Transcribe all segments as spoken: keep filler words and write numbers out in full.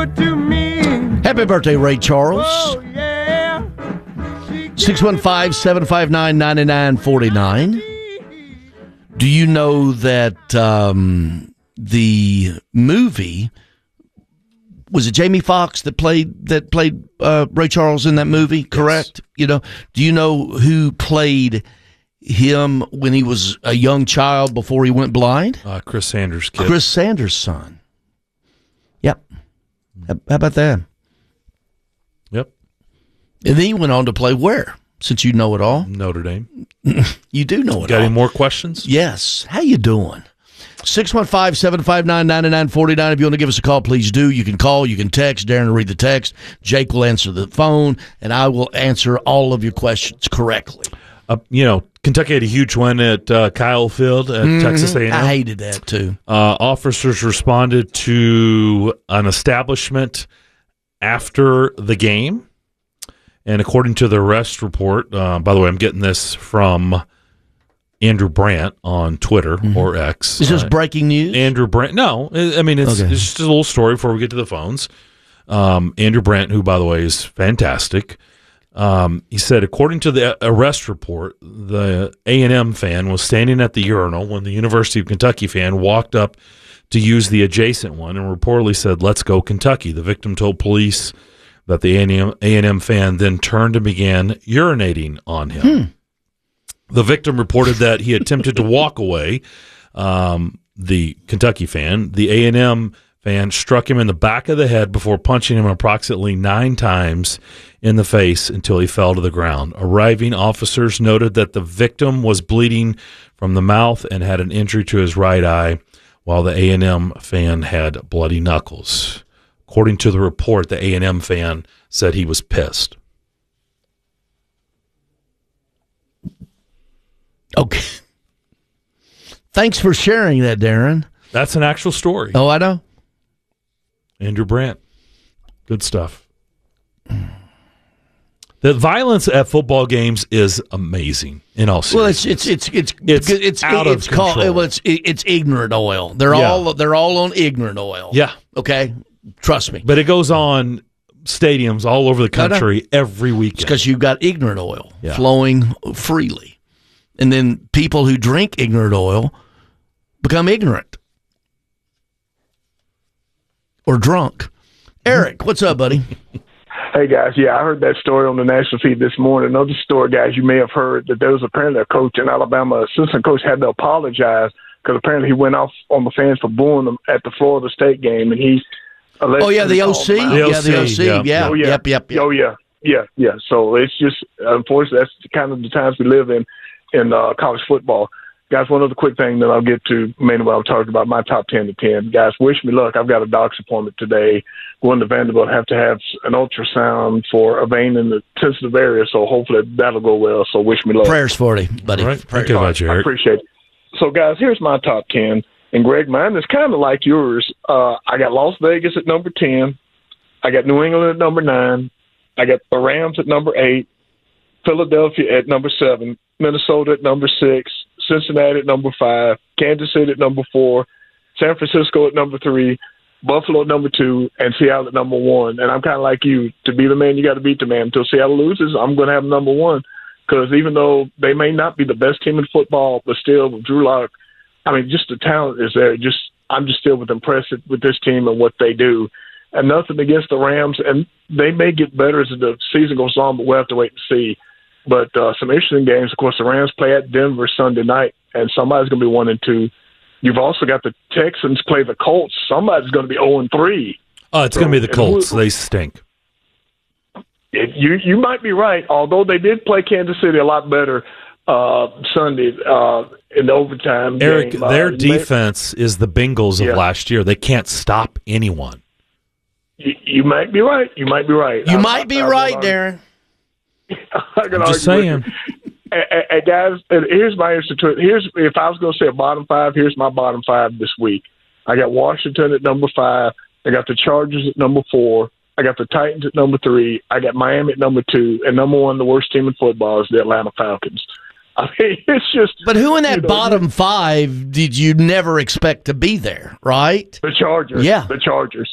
good to me. Happy birthday, Ray Charles. Oh, yeah. six one five, seven five nine, nine nine four nine. Do you know that um, the movie, was it Jamie Foxx that played that played uh, Ray Charles in that movie? Correct. Yes. You know. Do you know who played him when he was a young child before he went blind? Uh, Chris Sanders' kid. Chris Sanders' son. Yep. How about that? Yep. And then he went on to play where? Since you know it all. Notre Dame. You do know it Got all. any more questions? Yes. How you doing? six one five, seven five nine, nine nine four nine. If you want to give us a call, please do. You can call, you can text. Darren will read the text. Jake will answer the phone, and I will answer all of your questions correctly. Uh, you know, Kentucky had a huge win at uh, Kyle Field at Mm-hmm. Texas A and M. I hated that, too. Uh, officers responded to an establishment after the game. And according to the arrest report, uh, by the way, I'm getting this from Andrew Brandt on Twitter mm-hmm. or X. Is this uh, breaking news? Andrew Brandt. No, I mean, it's, okay. it's just a little story before we get to the phones. Um, Andrew Brandt, who, by the way, is fantastic. Um, he said, according to the arrest report, the A and M fan was standing at the urinal when the University of Kentucky fan walked up to use the adjacent one and reportedly said, "Let's go Kentucky." The victim told police that the A and M fan then turned and began urinating on him. Hmm. The victim reported that he attempted to walk away. Um, the Kentucky fan, the A and M fan, struck him in the back of the head before punching him approximately nine times in the face until he fell to the ground. Arriving officers noted that the victim was bleeding from the mouth and had an injury to his right eye, while the A and M fan had bloody knuckles. According to the report, the A and M fan said he was pissed. Okay. Thanks for sharing that, Darren. That's an actual story. Oh, I know. Andrew Brandt. Good stuff. The violence at football games is amazing. In all seriousness, well, it's it's it's it's it's it's out it's of called control. it's it's ignorant oil. They're Yeah. all they're all on ignorant oil. Yeah. Okay. Trust me. But it goes on stadiums all over the country every weekend. It's because you've got ignorant oil Yeah. flowing freely, and then people who drink ignorant oil become ignorant or drunk. Eric, what's up, buddy? Hey, guys. Yeah, I heard that story on the national feed this morning. Another story, guys, you may have heard that there was apparently a coach in Alabama, assistant coach, had to apologize because apparently he went off on the fans for booing them at the Florida State game, and he Oh, yeah, the O C? The Yeah, the O C, yeah. yeah. Oh, yeah. Yep, yep, yep. Oh, yeah. Yeah, yeah. So it's just, unfortunately, that's kind of the times we live in in uh, college football. Guys, one other quick thing that I'll get to, mainly what I'm talking about, my top ten to ten. Guys, wish me luck. I've got a doc's appointment today. Going to Vanderbilt, have to have an ultrasound for a vein in the sensitive area, so hopefully that'll go well. So wish me luck. Prayers for you, buddy. All right. Thank you about you, I Eric. appreciate it. So, guys, here's my top ten. And, Greg, mine is kind of like yours. Uh, I got Las Vegas at number ten. I got New England at number nine. I got the Rams at number eight. Philadelphia at number seven. Minnesota at number six. Cincinnati at number five. Kansas City at number four. San Francisco at number three. Buffalo at number two. And Seattle at number one. And I'm kind of like you. To be the man, you got to beat the man. Until Seattle loses, I'm going to have number one. Because even though they may not be the best team in football, but still, with Drew Lock, I mean, just the talent is there. Just I'm just still with impressed with this team and what they do. And nothing against the Rams, and they may get better as the season goes on, but we'll have to wait and see. But uh, some interesting games. Of course, the Rams play at Denver Sunday night, and somebody's going to be one and two. You've also got the Texans play the Colts. Somebody's going to be zero and three. Oh, it's So, going to be the and Colts. who- They stink. It, you you might be right, although they did play Kansas City a lot better uh, Sunday uh, in the overtime. Eric, game. Uh, their you may- defense is the Bengals of Yeah. last year. They can't stop anyone. You, you might be right. You might be right. You I- might be I- I right, won't Darren. I can I'm just argue with saying. you. And, and, and guys, and here's my answer to it. Here's if I was going to say a bottom five. Here's my bottom five this week. I got Washington at number five. I got the Chargers at number four. I got the Titans at number three. I got Miami at number two, and number one, the worst team in football is the Atlanta Falcons. I mean, it's just. But who in that you know, bottom five did you never expect to be there, right? The Chargers. Yeah. The Chargers.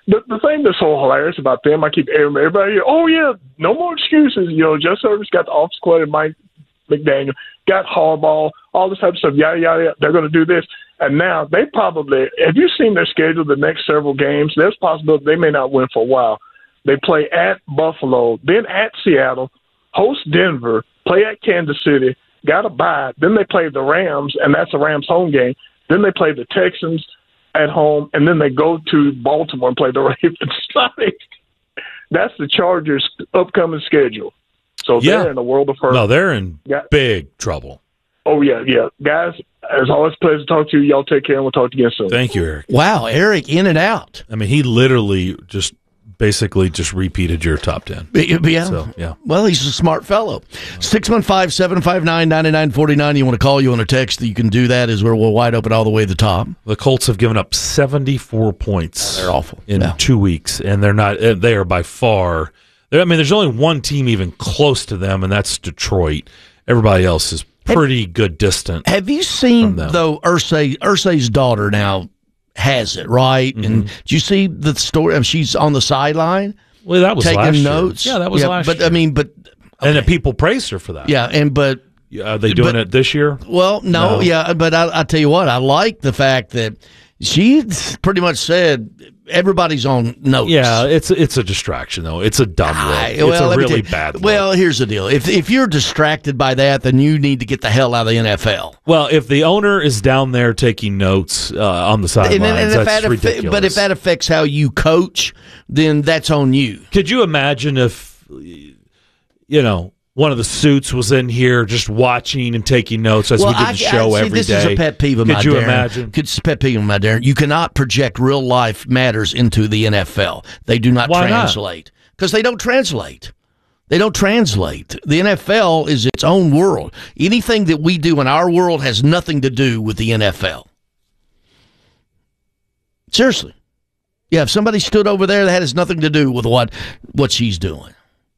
the, the thing that's so hilarious about them, I keep everybody, oh, yeah, no more excuses. You know, Jeff Service got the office coordinator, Mike McDaniel, got Harbaugh, all this type of stuff, yada, yada, yada. They're going to do this. And now they probably, have you seen their schedule the next several games? There's a possibility they may not win for a while. They play at Buffalo, then at Seattle, host Denver, play at Kansas City, got a bye. Then they play the Rams, and that's a Rams home game. Then they play the Texans at home, and then they go to Baltimore and play the Ravens. That's the Chargers' upcoming schedule. So Yeah. they're in a world of hurt. No, they're in Yeah. big trouble. Oh, yeah, yeah. Guys, it's always a pleasure to talk to you. Y'all take care, and we'll talk to you again soon. Thank you, Eric. Wow, Eric, in and out. I mean, he literally just basically just repeated your top ten. Yeah. So, yeah. Well, he's a smart fellow. six one five, seven five nine, nine nine four nine. You want to call you on a text, you can do that as we're wide open all the way to the top. The Colts have given up seventy-four points. They're awful. in Yeah. two weeks, and they're not. uh, They are by far. I mean, there's only one team even close to them, and that's Detroit. Everybody else is pretty good distant. Have you seen, From them. though, Ursay, Ursay's daughter now has it, right? Mm-hmm. And did you see the story? I mean, she's on the sideline Well, that was taking last notes. year. Yeah, that was yeah, last but, year. I mean, but, and then people praised her for that. yeah, and, but, Are they doing But- it this year? well, no, No. yeah, but I, I tell you what, I like the fact that she pretty much said everybody's on notes. Yeah, it's it's a distraction though. It's a dumb look. I- It's well, a let me really tell you- bad look. Well, here's the deal. If if you're distracted by that, then you need to get the hell out of the N F L. Well, if the owner is down there taking notes uh, on the sidelines, And, and if that's that affe- ridiculous. but if that affects how you coach, then that's on you. Could you imagine if, you know, one of the suits was in here just watching and taking notes as we did the I- show I, see, every this day? is a pet peeve of Could mine. you Darren. imagine? Could it's a pet peeve of mine, Darren. You cannot project real life matters into the N F L. They do not Why not? translate because they don't translate. They don't translate. The N F L is its own world. Anything that we do in our world has nothing to do with the N F L. Seriously. Yeah, if somebody stood over there, that has nothing to do with what what she's doing.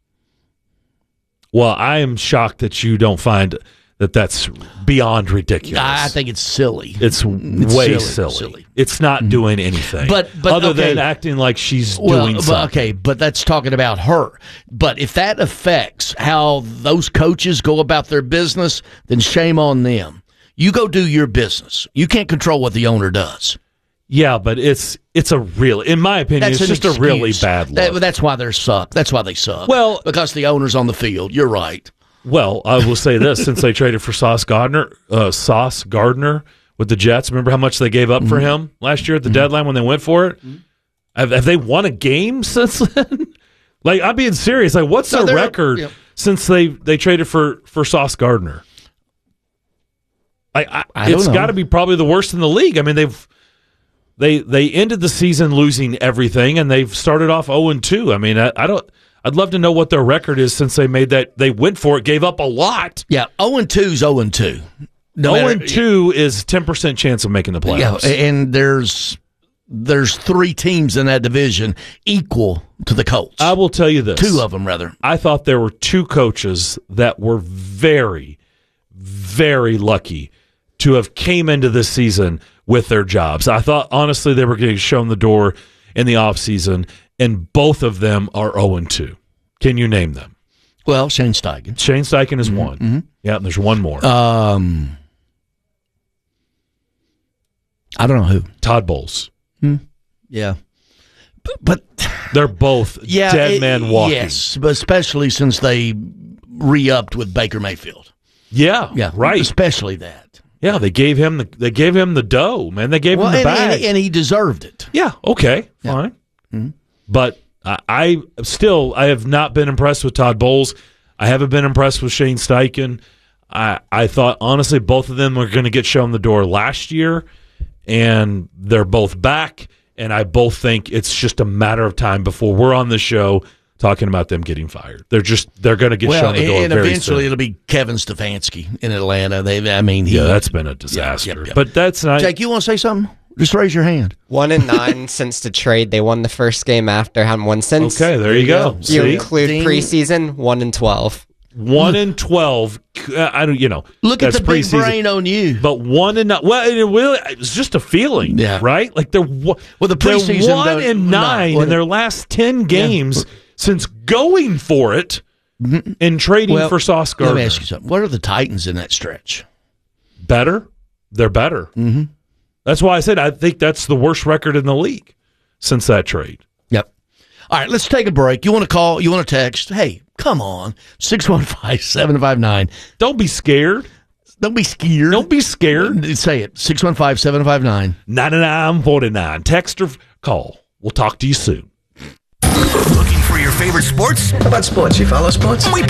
Well, I am shocked that you don't find that that's beyond ridiculous. I think it's silly. it's, way silly. silly, silly. It's not doing anything. But- but, other okay. than acting like she's Well, doing but, something. okay, but that's talking about her. But if that affects how those coaches go about their business, then shame on them. You go do your business. You can't control what the owner does. Yeah, but it's it's a real, in my opinion, That's it's an just a really excuse. bad That- look. that's why they suck. That's why they suck. Well- because the owner's on the field. You're right. Well, I will say this: since they traded for Sauce Gardner, uh, Sauce Gardner with the Jets, remember how much they gave up Mm-hmm. for him last year at the deadline when they went for it? Have, have they won a game since then? Like, I'm being serious. Like, what's No, their they're- record yep. since they they traded for for Sauce Gardner? I, I, I don't it's know. got to be probably the worst in the league. I mean, they've they they ended the season losing everything, and they've started off zero and two. I mean, I, I don't. I'd love to know what their record is since they made that. They went for it, gave up a lot. Yeah, zero and two is zero and two. No zero matter- and two is ten percent chance of making the Yeah, playoffs. and there's there's three teams in that division equal to the Colts. I will tell you this. Two of them, rather. I thought there were two coaches that were very, very lucky to have came into this season with their jobs. I thought, honestly, they were getting shown the door in the offseason, and both of them are zero and two. Can you name them? Well, Shane Steichen. Shane Steichen is one. Mm-hmm. Yeah, and there's one more. Um, I don't know who. Todd Bowles. Yeah, but, but They're both yeah, dead it- man walking. Yes, but especially since they re-upped with Baker Mayfield. Yeah, Yeah, right. Especially that. Yeah, they gave him the they gave him the dough, man. They gave Well, him the and, bag. and, and he deserved it. Yeah, okay, fine. Mm-hmm. But I, I still I have not been impressed with Todd Bowles. I haven't been impressed with Shane Steichen. I I thought honestly both of them were going to get shown the door last year, and they're both back. And I both think it's just a matter of time before we're on the show talking about them getting fired. They're just they're going to get Well, shown the door and very eventually soon. it'll be Kevin Stefanski in Atlanta. They, I mean, he, Yeah, that's been a disaster. yep, yep. But that's not. Jake, you want to say something? Just raise your hand. One and nine since the trade. They won the first game after, haven't won since. Okay, there you go. You See? include Ding. preseason, one and twelve. One in twelve. I don't. You know. Look at that's the big preseason. brain on you. But one and nine. Well, it really it was just a feeling. Yeah. Right. Like they're well the preseason they're one don't- and nine no, in their last ten games since going for it and trading Well, for Sauce Gardner. Let me ask you something. What are the Titans in that stretch? Better. They're better. Mm-hmm. That's why I said I think that's the worst record in the league since that trade. Yep. All right, let's take a break. You want to call? You want to text? Hey, come on. six one five, seven five nine. Don't be scared. Don't be scared. Don't be scared. Say it. six one five, seven five nine. ninety-nine forty-nine. Text or call. We'll talk to you soon. Looking for your favorite sports? How about sports? You follow sports? We